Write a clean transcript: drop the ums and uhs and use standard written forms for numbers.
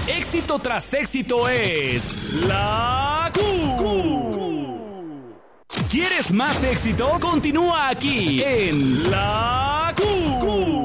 Éxito tras éxito es la Q. ¿Quieres más éxitos? Continúa aquí en la Q.